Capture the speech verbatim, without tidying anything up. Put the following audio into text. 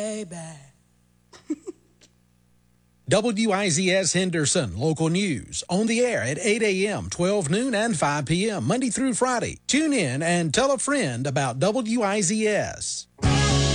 Baby. W I Z S Henderson Local News, on the air at eight a.m., twelve noon, and five p.m., Monday through Friday. Tune in and tell a friend about W I Z S.